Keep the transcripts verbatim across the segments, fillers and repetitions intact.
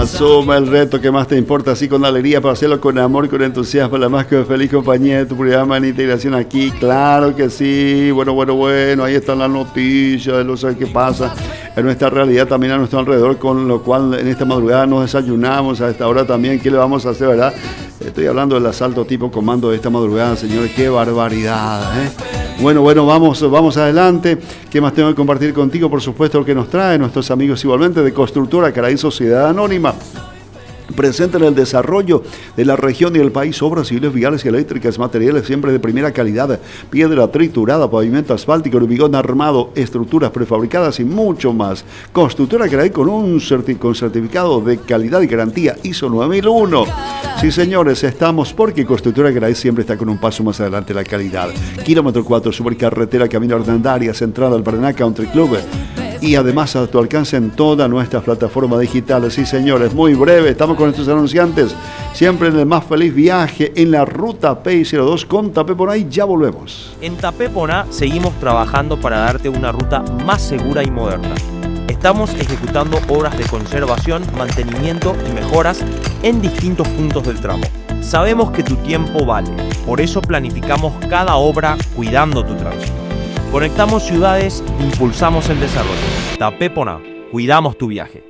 Asume el reto que más te importa, así con alegría, para hacerlo con amor, con entusiasmo, la más que feliz compañía de tu programa en integración aquí. Claro que sí. Bueno, bueno, bueno, ahí están las noticias de lo que pasa en nuestra realidad, también a nuestro alrededor, con lo cual en esta madrugada nos desayunamos. A esta hora también, ¿qué le vamos a hacer, verdad? Estoy hablando del asalto tipo comando de esta madrugada, señores. Qué barbaridad, ¿eh? Bueno, bueno, vamos, vamos adelante. ¿Qué más tengo que compartir contigo? Por supuesto, lo que nos trae nuestros amigos igualmente de Constructora Caray Sociedad Anónima. Presente en el desarrollo de la región y el país, obras civiles, viales y eléctricas, materiales siempre de primera calidad, piedra triturada, pavimento asfáltico, hormigón armado, estructuras prefabricadas y mucho más. Constructora Caray con un certi- con certificado de calidad y garantía I S O nueve mil uno. Sí, señores, estamos porque Constructora Caray siempre está con un paso más adelante de la calidad. Kilómetro cuatro, supercarretera, camino Hernandarias, entrada al Paraná Country Club. Y además a tu alcance en todas nuestras plataformas digitales. Sí, señores, muy breve, estamos con estos anunciantes, siempre en el más feliz viaje en la ruta P I cero dos con Tapeponá, y ya volvemos. En Tapeponá seguimos trabajando para darte una ruta más segura y moderna. Estamos ejecutando obras de conservación, mantenimiento y mejoras en distintos puntos del tramo. Sabemos que tu tiempo vale, por eso planificamos cada obra cuidando tu tránsito. Conectamos ciudades, impulsamos el desarrollo. Tapeponá, cuidamos tu viaje.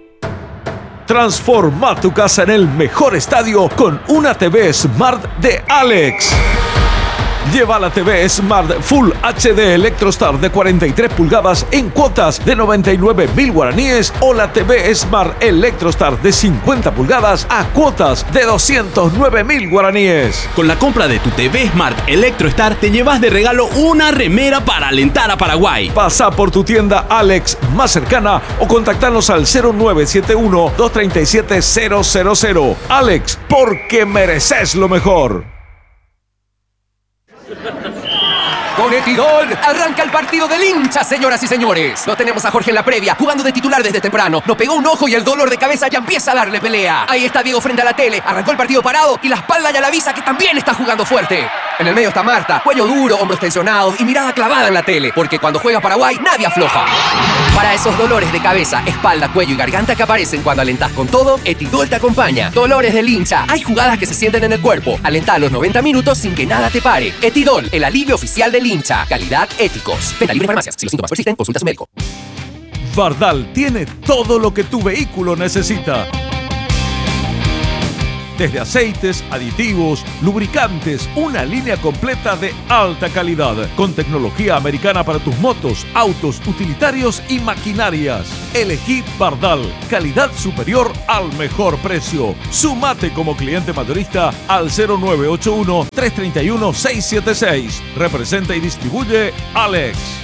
Transforma tu casa en el mejor estadio con una T V Smart de Alex. Lleva la T V Smart Full H D Electrostar de cuarenta y tres pulgadas en cuotas de noventa y nueve mil guaraníes o la T V Smart Electrostar de cincuenta pulgadas a cuotas de doscientos nueve mil guaraníes. Con la compra de tu T V Smart Electrostar te llevas de regalo una remera para alentar a Paraguay. Pasa por tu tienda Alex más cercana o contactanos al cero nueve siete uno, dos tres siete, cero cero cero. Alex, porque mereces lo mejor. Con Etidol arranca el partido del hincha, señoras y señores. Lo tenemos a Jorge en la previa, jugando de titular desde temprano. Nos pegó un ojo y el dolor de cabeza ya empieza a darle pelea. Ahí está Diego frente a la tele, arrancó el partido parado y la espalda ya le avisa que también está jugando fuerte. En el medio está Marta, cuello duro, hombros tensionados y mirada clavada en la tele, porque cuando juega Paraguay nadie afloja. Para esos dolores de cabeza, espalda, cuello y garganta que aparecen cuando alentás con todo, Etidol te acompaña. Dolores del hincha, hay jugadas que se sienten en el cuerpo. Alentá los noventa minutos sin que nada te pare. Etidol, el alivio oficial del hincha. Calidad, éticos. Venta libre en farmacias. Si los síntomas persisten, consulta a su médico. Fardal tiene todo lo que tu vehículo necesita. Desde aceites, aditivos, lubricantes, una línea completa de alta calidad, con tecnología americana para tus motos, autos, utilitarios y maquinarias. Elegí Fardal, calidad superior al mejor precio. Sumate como cliente mayorista al cero nueve ocho uno, tres tres uno, seis siete seis. Representa y distribuye Alex.